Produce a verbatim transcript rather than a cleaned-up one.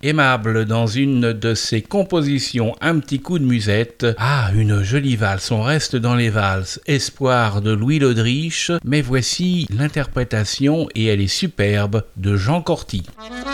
aimable dans une de ses compositions Un petit coup de musette. Ah, une jolie valse, on reste dans les valses. Espoir de Louis Lodrich, mais voici l'interprétation, et elle est superbe, de Jean Corty.